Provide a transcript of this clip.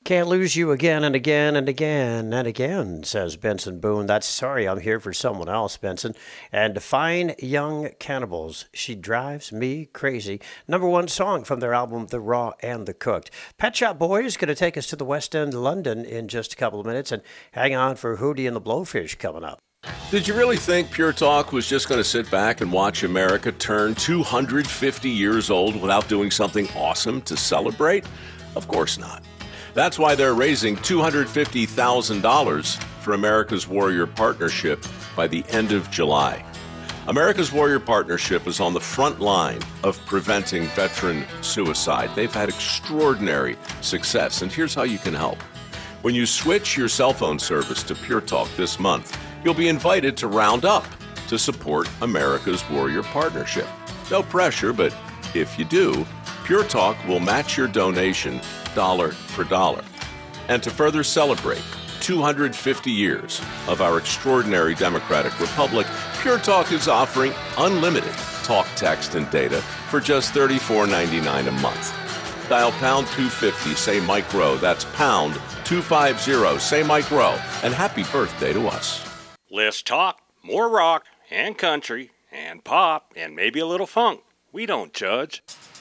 Can't lose you again and again and again and again, says Benson Boone. That's Sorry I'm Here for Someone Else, Benson. And Fine Young Cannibals, She Drives Me Crazy. Number one song from their album, The Raw and the Cooked. Pet Shop Boys is going to take us to the West End, London in just a couple of minutes. And hang on for Hootie and the Blowfish coming up. Did you really think Pure Talk was just going to sit back and watch America turn 250 years old without doing something awesome to celebrate? Of course not. That's why they're raising $250,000 for America's Warrior Partnership by the end of July. America's Warrior Partnership is on the front line of preventing veteran suicide. They've had extraordinary success, and here's how you can help. When you switch your cell phone service to Pure Talk this month, you'll be invited to round up to support America's Warrior Partnership. No pressure, but if you do, Pure Talk will match your donation dollar for dollar. And to further celebrate 250 years of our extraordinary democratic republic, Pure Talk is offering unlimited talk, text, and data for just $34.99 a month. Dial pound 250, say Mike Rowe. That's pound 250, say Mike Rowe. And happy birthday to us. Less talk, more rock, and country, and pop, and maybe a little funk. We don't judge.